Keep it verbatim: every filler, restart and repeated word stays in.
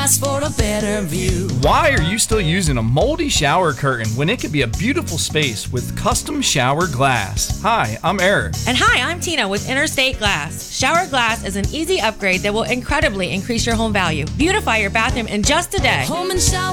glass for a better view. Why are you still using a moldy shower curtain when it could be a beautiful space with custom shower glass? Hi, I'm Eric. And hi, I'm Tina with Interstate Glass. Shower glass is an easy upgrade that will incredibly increase your home value. Beautify your bathroom in just a day. Home and shower.